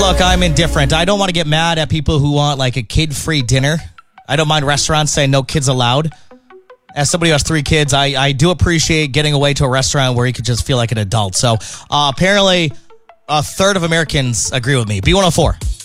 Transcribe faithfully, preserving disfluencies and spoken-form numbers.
Look, I'm indifferent. I don't want to get mad at people who want like a kid-free dinner. I don't mind restaurants saying no kids allowed. As somebody who has three kids, I, I do appreciate getting away to a restaurant where you could just feel like an adult. So uh, apparently a third of Americans agree with me. B one oh four.